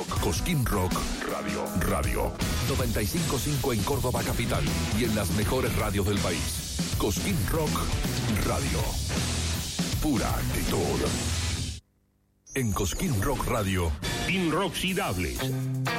Rock. Cosquín Rock Radio. 95.5 en Córdoba capital y en las mejores radios del país. Cosquín Rock Radio. Pura actitud. En Cosquín Rock Radio. Inoxidable.